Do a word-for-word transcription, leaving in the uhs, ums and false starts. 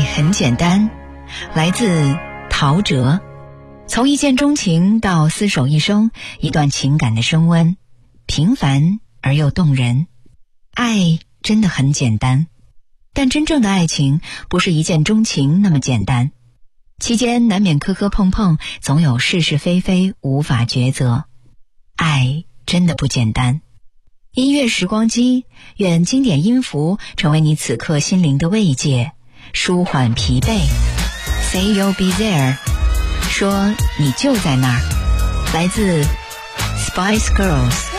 很简单，来自陶喆。从一见钟情到厮守一生，一段情感的升温，平凡而又动人。爱真的很简单，但真正的爱情不是一见钟情那么简单，期间难免磕磕碰碰，总有是是非非无法抉择。爱真的不简单。音乐时光机，愿经典音符成为你此刻心灵的慰藉，舒缓疲惫。 Say you'll be there， 说你就在那儿。来自 Spice Girls。